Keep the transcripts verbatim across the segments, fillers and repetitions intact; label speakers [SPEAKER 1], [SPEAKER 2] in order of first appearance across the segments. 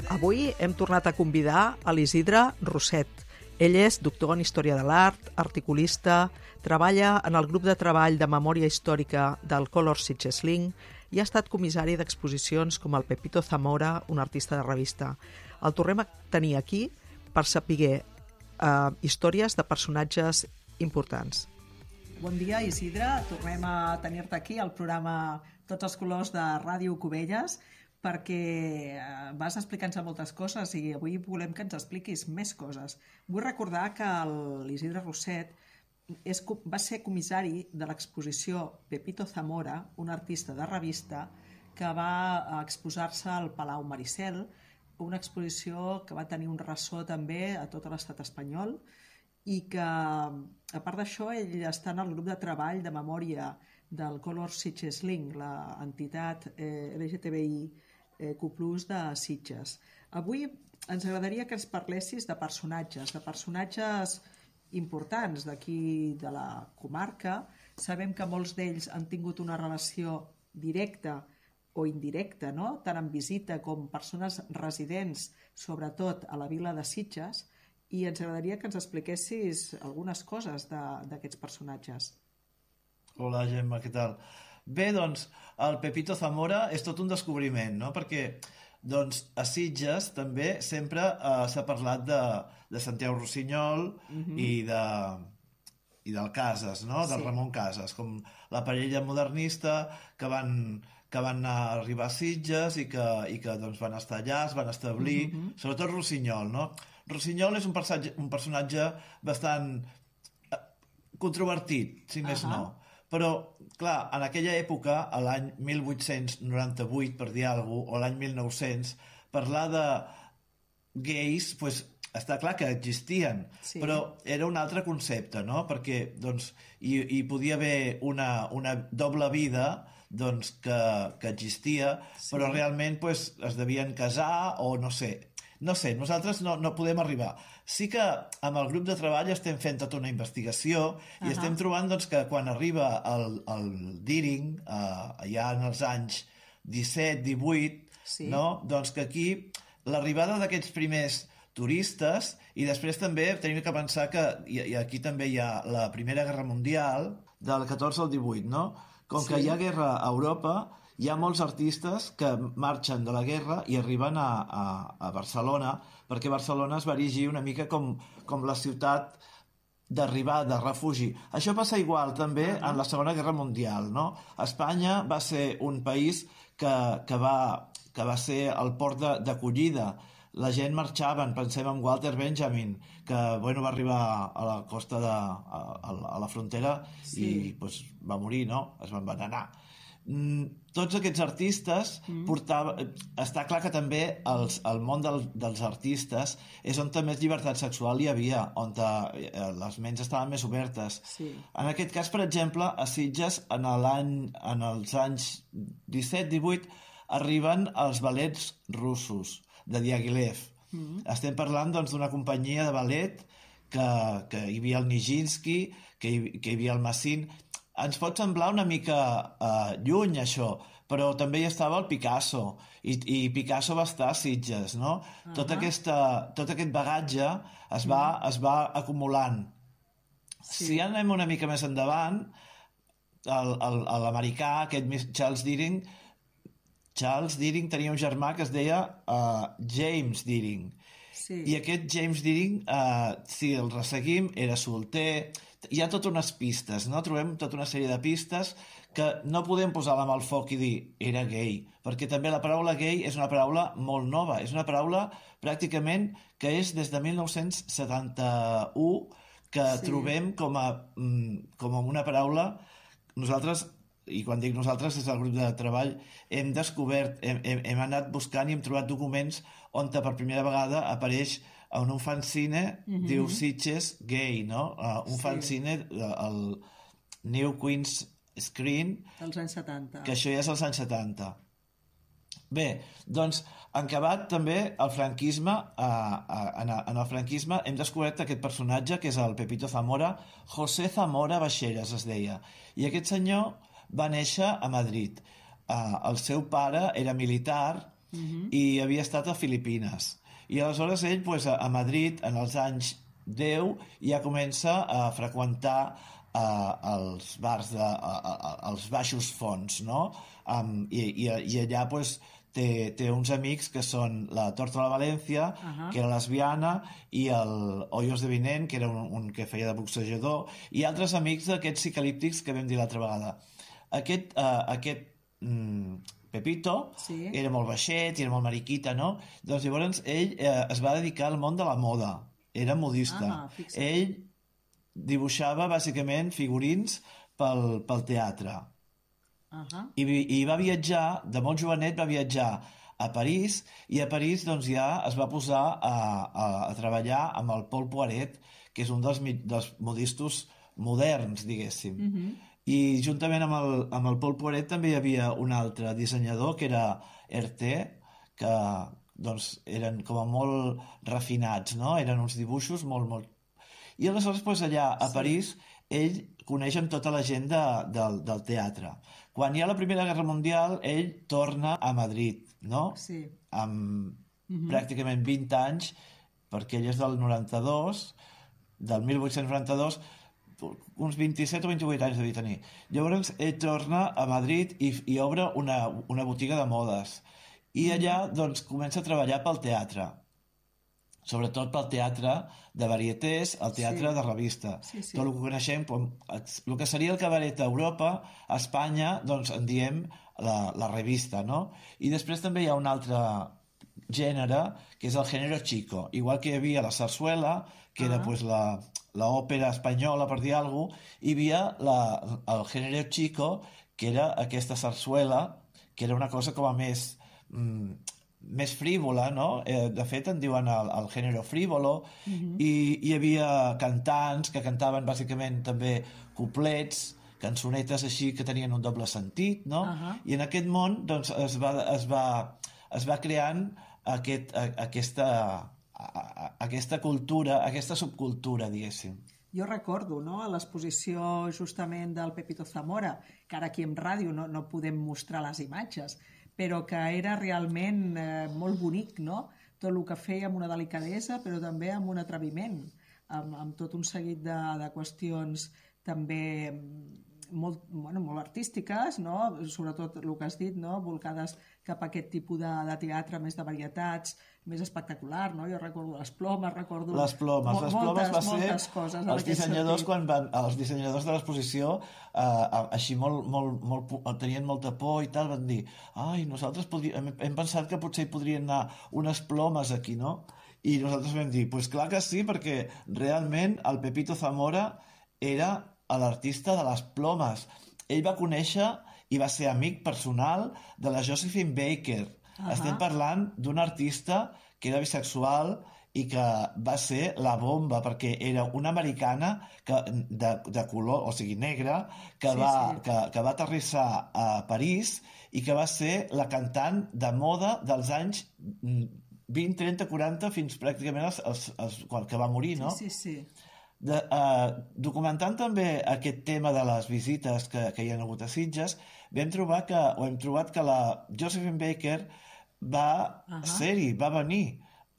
[SPEAKER 1] Avui hem tornat a convidar a l'Isidre Rosset. Ell és doctor en Història de l'Art, articulista, treballa en el grup de treball de memòria històrica del Color Sitges Link i ha estat comissari d'exposicions com el Pepito Zamora, un artista de revista. El tornem a tenir aquí per saber eh, històries de personatges importants. Bon dia, Isidre. Tornem a tenir-te aquí al programa Tots els colors de Ràdio Cubelles, perquè vas explicar-nos moltes coses i avui volem que ens expliquis més coses. Vull recordar que l'Isidre Rosset és, va ser comissari de l'exposició Pepito Zamora, un artista de revista que va exposar-se al Palau Maricel, una exposició que va tenir un ressò també a tot l'estat espanyol i que, a part d'això, ell està en el grup de treball de memòria del Color Sitges Link, l'entitat eh, L G T B I Q plus de Sitges. Avui ens agradaria que ens parlessis de personatges, de personatges importants d'aquí de la comarca. Sabem que molts d'ells han tingut una relació directa o indirecta, no? Tant en visita com persones residents, sobretot a la vila de Sitges, i ens agradaria que ens expliquessis algunes coses d'aquests personatges.
[SPEAKER 2] Hola, Gemma, què tal? Bé, doncs, el Pepito Zamora és tot un descobriment, no? Perquè doncs, a Sitges també sempre eh, s'ha parlat de, de Santiago Rossinyol uh-huh. i, de, i del Casas, no? Del sí. Ramon Casas, com la parella modernista que van, que van arribar a Sitges i que, i que doncs, van estar allà, es van establir, uh-huh. sobretot Rossinyol, no? Rossinyol és un personatge, un personatge bastant controvertit, si més uh-huh. no. Però, clar, en aquella època, a l'any mil vuit-cents noranta-vuit, per dir alguna cosa, o l'any mil nou-cents, parlar de gais, doncs, està clar que existien, sí. però era un altre concepte, no? Perquè, doncs, hi, hi podia haver una, una doble vida, doncs, que, que existia, sí. però realment, doncs, es devien casar o no sé. No sé, nosaltres no, no podem arribar. Sí que amb el grup de treball estem fent tota una investigació i uh-huh. estem trobant doncs, que quan arriba el, el Deering, eh, ja en els anys disset divuit, sí. no? doncs que aquí l'arribada d'aquests primers turistes i després també tenim que pensar que i, i aquí també hi ha la Primera Guerra Mundial del catorze al divuit, no? Com sí. que hi ha guerra a Europa, hi ha molts artistes que marxen de la guerra i arriben a, a, a Barcelona, perquè Barcelona es va erigir una mica com, com la ciutat d'arribar, de refugi. Això passa igual també en la Segona Guerra Mundial, no? Espanya va ser un país que, que, va, que va ser el port d'acollida. La gent marxaven, pensem en Walter Benjamin, que bueno, va arribar a la costa de, a, a la frontera sí. i pues, va morir, no? Es va envenenar. Tots aquests artistes mm. portaven... Està clar que també els, el món del, dels artistes és on més llibertat sexual hi havia, on eh, les ments estaven més obertes. Sí. En aquest cas, per exemple, a Sitges, en, en els anys disset divuit, arriben els ballets russos de Diaghilev. Mm. Estem parlant doncs, d'una companyia de ballet que, que hi havia el Nijinsky, que hi, que hi havia el Massin. Ens pot semblar una mica uh, lluny, això, però també hi estava el Picasso, i, i Picasso va estar a Sitges, no? Uh-huh. Tot, aquesta, tot aquest bagatge es va, uh-huh. es va acumulant. Sí. Si anem una mica més endavant, l'americà, aquest Charles Deering, Charles Deering tenia un germà que es deia uh, James Deering. Sí. I aquest James Deering, uh, si el resseguim, era solter... Hi ha totes unes pistes, no? Trobem tota una sèrie de pistes que no podem posar la mà al foc i dir era gay, perquè també la paraula gay és una paraula molt nova, és una paraula pràcticament que és des de mil nou-cents setanta-u que sí. trobem com a, com a una paraula. Nosaltres, i quan dic nosaltres és el grup de treball, hem descobert, hem, hem, hem anat buscant i hem trobat documents on per primera vegada apareix en un fanzine, uh-huh. diu Sitges Gay, no? Uh, un sí. fanzine, uh, el New Queen's Screen,
[SPEAKER 1] dels anys setanta.
[SPEAKER 2] Que això ja és als anys setanta. Bé, doncs, en acabat també el franquisme, uh, uh, en, en el franquisme hem descobert aquest personatge que és el Pepito Zamora, José Zamora Baixeras es deia, i aquest senyor va néixer a Madrid. Uh, el seu pare era militar uh-huh. i havia estat a Filipines. I aleshores ell, pues, a, a Madrid, en els anys deu, ja comença a freqüentar uh, els bars, de, uh, uh, els baixos fons, no? Um, i, i, I allà, pues, té, té uns amics que són la Tórtola Valencia, uh-huh. que era lesbiana, i el Hoyos de Vinent, que era un, un que feia de boxejador, i altres amics d'aquests psicalíptics que vam dir l'altra vegada. Aquest, uh, aquest mm, Pepito sí. era molt baixet i era molt mariquita, no? Doncs llavors ell eh, es va dedicar al món de la moda. Era modista. Ah, ell dibuixava bàsicament figurins pel, pel teatre. Uh-huh. I, I va viatjar, de molt jovenet va viatjar a París, i a París doncs, ja es va posar a, a, a treballar amb el Paul Poiret, que és un dels, dels modistos moderns, diguéssim. Uh-huh. I juntament amb el, amb el Paul Poiret també hi havia un altre dissenyador, que era Herté, que doncs, eren com a molt refinats, no? Eren uns dibuixos molt, molt... I aleshores, doncs, allà a París, ell coneix amb tota la gent de, del, del teatre. Quan hi ha la Primera Guerra Mundial, ell torna a Madrid, no? Sí. Amb uh-huh. pràcticament vint anys, perquè ell és del noranta-dos, del mil vuit-cents noranta-dos, uns vint-i-set o vint-i-vuit anys devia tenir. Llavors ell torna a Madrid i, i obre una, una botiga de modes. I allà doncs, comença a treballar pel teatre. Sobretot pel teatre de varietés, el teatre sí. de revista. Sí, sí. Tot el que coneixem, el que seria el cabaret a Europa, a Espanya, doncs en diem la, la revista, no? I després també hi ha un altre gènere, que és el género chico. Igual que hi havia la sarsuela, que era uh-huh. pues, la, la òpera espanyola, per dir alguna cosa, hi havia la, el género chico, que era aquesta sarsuela, que era una cosa com a més, mm, més frívola, no? Eh, de fet, en diuen el, el género frívolo, uh-huh. i hi havia cantants que cantaven bàsicament també couplets, cançonetes així que tenien un doble sentit, no? Uh-huh. I en aquest món doncs, es, va, es, va, es va creant aquest, a, aquesta, a, a, aquesta cultura, aquesta subcultura, diguéssim.
[SPEAKER 1] Jo recordo, no?, a l'exposició justament del Pepito Zamora, que ara aquí en ràdio no, no podem mostrar les imatges, però que era realment eh, molt bonic, no? Tot el que feia amb una delicadesa, però també amb un atreviment, amb, amb tot un seguit de, de qüestions també molt, bueno, molt artístiques, no? Sobretot el que has dit, no? Volcades cap a aquest tipus de, de teatre més de varietats, més espectacular, no? Jo recordo les plomes, recordo...
[SPEAKER 2] Les plomes,
[SPEAKER 1] mo-
[SPEAKER 2] les
[SPEAKER 1] moltes,
[SPEAKER 2] plomes va ser
[SPEAKER 1] moltes coses en
[SPEAKER 2] els
[SPEAKER 1] aquest
[SPEAKER 2] dissenyadors,
[SPEAKER 1] sentit.
[SPEAKER 2] quan van, els dissenyadors de l'exposició eh, així molt, molt, molt, tenien molta por i tal, van dir, ai, nosaltres podri... hem, hem pensat que potser hi podrien anar unes plomes aquí, no? I nosaltres vam dir, pues clar que sí, perquè realment el Pepito Zamora era l'artista de les plomes. Ell va conèixer i va ser amic personal de la Josephine Baker. Uh-huh. Estem parlant d'un artista que era bisexual i que va ser la bomba, perquè era una americana que, de, de color, o sigui, negra, que, sí, va, sí. Que, que va aterrissar a París i que va ser la cantant de moda dels anys vint, trenta, quaranta, fins pràcticament els, els, els, quan que va morir, no?
[SPEAKER 1] Sí, sí, sí.
[SPEAKER 2] De, uh, documentant també aquest tema de les visites que, que hi ha hagut a Sitges, vam trobar que, o hem trobat que la Josephine Baker va uh-huh. ser-hi, va venir,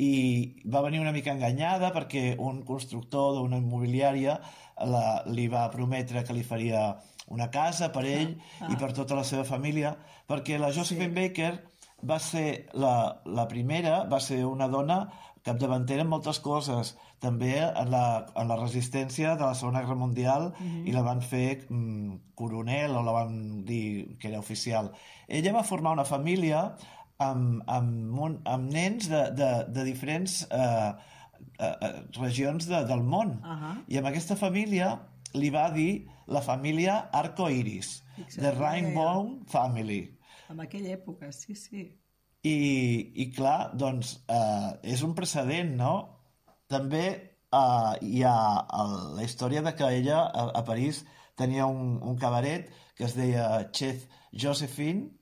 [SPEAKER 2] i va venir una mica enganyada perquè un constructor d'una immobiliària la, li va prometre que li faria una casa per ell uh-huh. i per tota la seva família, perquè la Josephine sí. Baker va ser la, la primera, va ser una dona capdavantera en moltes coses, també en la, en la resistència de la Segona Guerra Mundial, mm-hmm. i la van fer mm, coronel, o la van dir que era oficial. Ella va formar una família amb, amb, un, amb nens de, de, de diferents eh, eh, regions de, del món. Uh-huh. I amb aquesta família li va dir la família Arco Iris, the Rainbow Family.
[SPEAKER 1] En aquella època, sí, sí.
[SPEAKER 2] I, i clar, doncs, eh, és un precedent, no? També eh, hi ha el, la història de que ella a, a París tenia un, un cabaret que es deia Chef Josephine,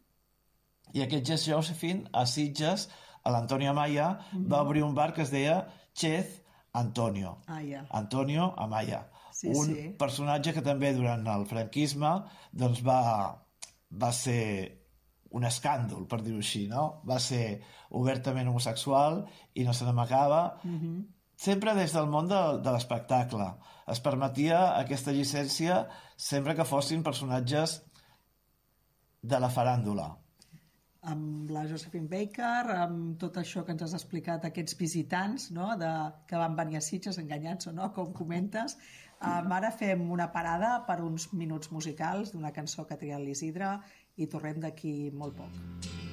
[SPEAKER 2] i aquest Chef Josephine a Sitges, a l'Antonio Amaya, mm-hmm. va obrir un bar que es deia Chef Antonio.
[SPEAKER 1] Ah, yeah.
[SPEAKER 2] Antonio Amaya.
[SPEAKER 1] Sí,
[SPEAKER 2] un
[SPEAKER 1] sí.
[SPEAKER 2] personatge que també durant el franquisme doncs va, va ser un escàndol, per dir-ho així, no? Va ser obertament homosexual i no se n'amagava. Mm-hmm. Sempre des del món de, de l'espectacle. Es permetia aquesta llicència sempre que fossin personatges de la faràndula.
[SPEAKER 3] Amb la Josephine Baker, amb tot això que ens has explicat, aquests visitants, no?, de, que van venir a Sitges enganyats o no, com comentes. Um, ara fem una parada per uns minuts musicals d'una cançó que ha triat l'Isidre i tornem d'aquí molt poc.